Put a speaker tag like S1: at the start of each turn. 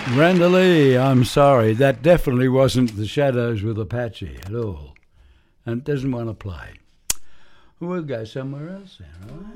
S1: Brenda Lee, I'm sorry. That definitely wasn't the Shadows with Apache at all. And doesn't want to play. We'll go somewhere else then, all right?